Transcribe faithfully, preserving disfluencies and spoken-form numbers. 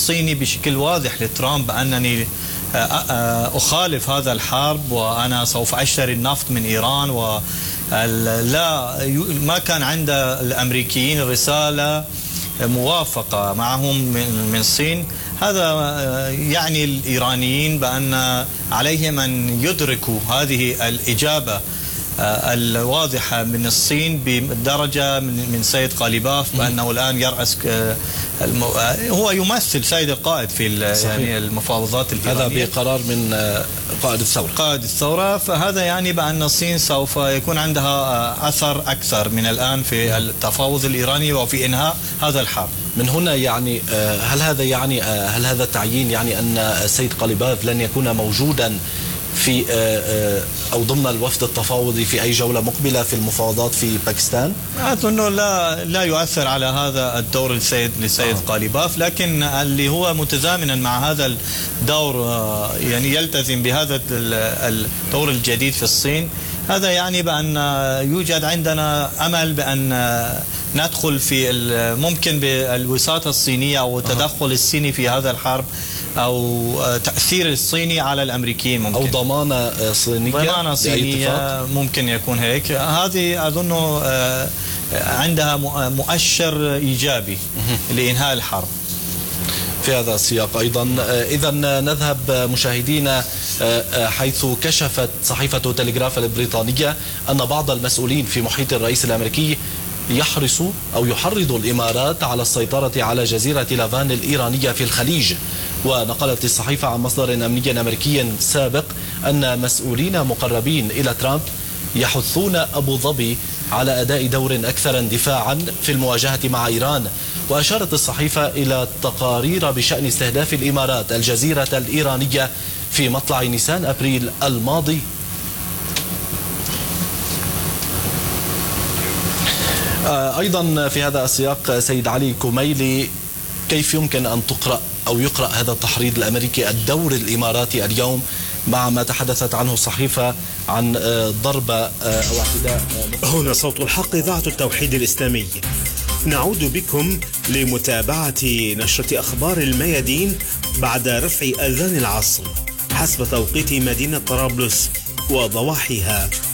الصيني بشكل واضح لترامب أنني أخالف هذا الحرب وأنا سوف أشتري النفط من إيران، ولا ما كان عند الأمريكيين رسالة موافقة معهم من الصين. هذا يعني الإيرانيين بأن عليهم أن يدركوا هذه الإجابة الواضحة من الصين بدرجة من سيد قاليباف بأنه الآن يرأس هو يمثل سيد القائد في يعني المفاوضات الإيرانية. هذا بقرار من قائد الثورة قائد الثورة فهذا يعني بأن الصين سوف يكون عندها أثر أكثر من الآن في التفاوض الإيراني وفي إنهاء هذا الحرب. من هنا يعني هل هذا يعني هل هذا التعيين يعني أن السيد قاليباف لن يكون موجودا في أو ضمن الوفد التفاوضي في أي جولة مقبلة في المفاوضات في باكستان؟ أظن لا لا يؤثر على هذا الدور السيد للسيد آه. قاليباف، لكن اللي هو متزامنا مع هذا الدور يعني يلتزم بهذا الدور الجديد في الصين. هذا يعني بأن يوجد عندنا أمل بأن ندخل في ممكن بالوساطة الصينية أو التدخل الصيني في هذا الحرب أو تأثير الصيني على الأمريكيين ممكن. أو ضمانة صينية ضمانة صينية ممكن يكون هيك. هذه أظن عندها مؤشر إيجابي لإنهاء الحرب. في هذا السياق أيضا إذا نذهب مشاهدينا حيث كشفت صحيفة تلغراف البريطانية أن بعض المسؤولين في محيط الرئيس الأمريكي يحرص أو يحرض الإمارات على السيطرة على جزيرة لافان الإيرانية في الخليج. ونقلت الصحيفة عن مصدر أمني أمريكي سابق أن مسؤولين مقربين إلى ترامب يحثون أبو ظبي على أداء دور أكثر اندفاعا في المواجهة مع إيران. وأشارت الصحيفة إلى تقارير بشأن استهداف الإمارات الجزيرة الإيرانية في مطلع نيسان أبريل الماضي. أيضا في هذا السياق سيد علي كميلي، كيف يمكن أن تقرأ أو يقرأ هذا التحريض الأمريكي الدور الإماراتي اليوم مع ما تحدثت عنه الصحيفة عن ضربة أو اعتداء؟ هنا صوت الحق إذاعة التوحيد الإسلامي، نعود بكم لمتابعة نشرة أخبار الميادين بعد رفع أذان العصر حسب توقيت مدينة طرابلس وضواحيها.